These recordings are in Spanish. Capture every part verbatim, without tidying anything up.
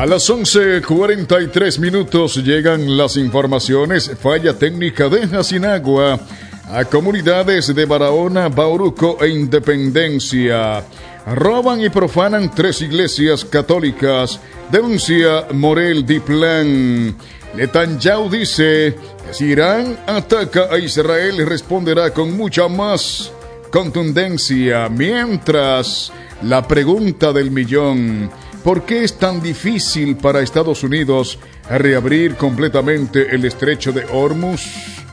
A las once cuarenta y tres minutos llegan las informaciones. Falla técnica deja sin agua a comunidades de Barahona, Bauruco e Independencia. Roban y profanan tres iglesias católicas, denuncia Morel Diplan. Netanyahu dice que si Irán ataca a Israel responderá con mucha más contundencia. Mientras, la pregunta del millón: ¿por qué es tan difícil para Estados Unidos reabrir completamente el estrecho de Hormuz?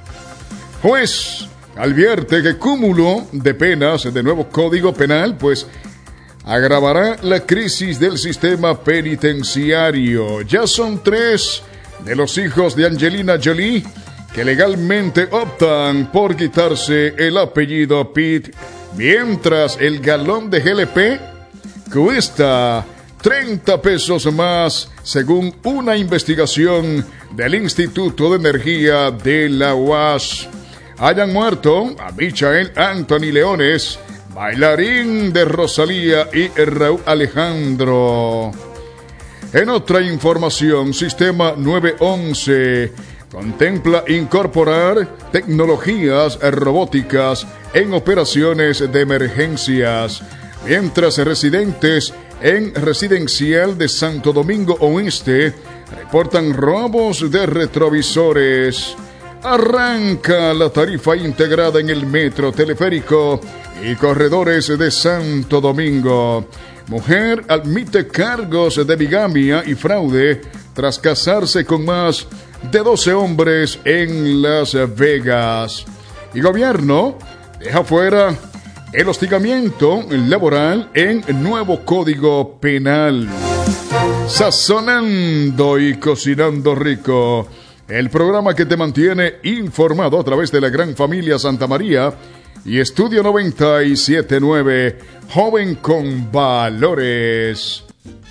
Juez advierte que cúmulo de penas de nuevo Código Penal pues agravará la crisis del sistema penitenciario. Ya son tres de los hijos de Angelina Jolie que legalmente optan por quitarse el apellido Pitt, mientras el galón de G L P cuesta treinta pesos más, según una investigación del Instituto de Energía de la U A S. Hayan muerto a Michael Anthony Leones, bailarín de Rosalía, y Raúl Alejandro. En otra información, Sistema nueve once contempla incorporar tecnologías robóticas en operaciones de emergencias, mientras residentes en residencial de Santo Domingo Oeste reportan robos de retrovisores. Arranca la tarifa integrada en el metro, teleférico y corredores de Santo Domingo. Mujer admite cargos de bigamia y fraude tras casarse con más de doce hombres en Las Vegas. Y gobierno deja fuera el hostigamiento laboral en nuevo Código Penal. Sazonando y cocinando rico, el programa que te mantiene informado a través de la gran familia Santa María y Estudio noventa y siete punto nueve, joven con valores.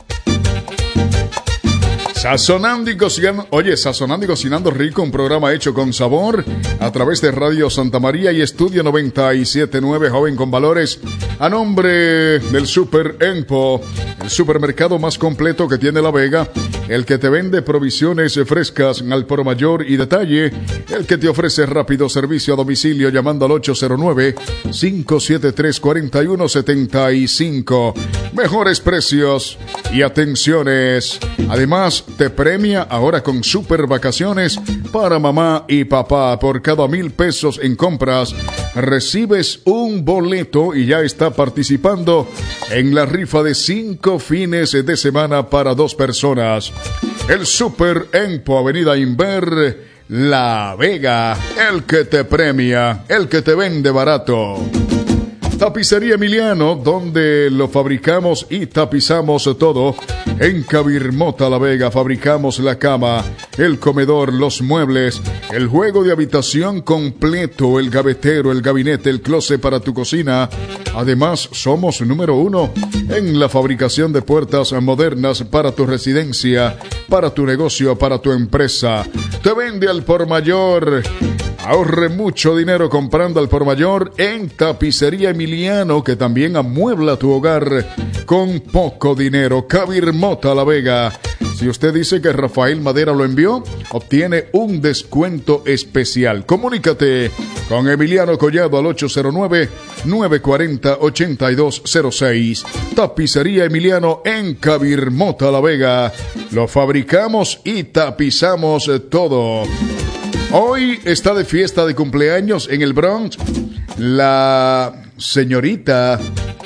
Sazonando y cocinando, oye, Sazonando y cocinando rico, un programa hecho con sabor a través de Radio Santa María y Estudio noventa y siete punto nueve, joven con valores, a nombre del Super Empo, el supermercado más completo que tiene La Vega, el que te vende provisiones frescas al por mayor y detalle, el que te ofrece rápido servicio a domicilio llamando al ocho cero nueve, cinco siete tres, cuatro uno siete cinco. Mejores precios y atenciones. Además, te premia ahora con super vacaciones para mamá y papá. Por cada mil pesos en compras recibes un boleto y ya está participando en la rifa de cinco fines de semana para dos personas. El Super Empo, Avenida Inver, La Vega, el que te premia, el que te vende barato. Tapicería Emiliano, donde lo fabricamos y tapizamos todo. En Cabirmota, La Vega, fabricamos la cama, el comedor, los muebles, el juego de habitación completo, el gavetero, el gabinete, el closet para tu cocina. Además, somos número uno en la fabricación de puertas modernas para tu residencia, para tu negocio, para tu empresa. Te vende al por mayor. Ahorre mucho dinero comprando al por mayor en Tapicería Emiliano, que también amuebla tu hogar con poco dinero. Cabirmota, La Vega. Si usted dice que Rafael Madera lo envió, obtiene un descuento especial. Comunícate con Emiliano Collado al ocho cero nueve, nueve cuatro cero, ocho dos cero seis. Tapicería Emiliano en Cabirmota, La Vega. Lo fabricamos y tapizamos todo. Hoy está de fiesta de cumpleaños en el Bronx la señorita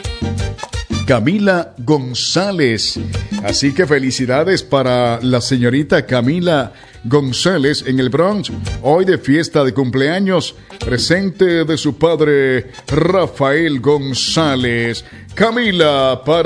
Camila González. Así que felicidades para la señorita Camila González en el Bronx. Hoy de fiesta de cumpleaños, presente de su padre Rafael González. Camila, para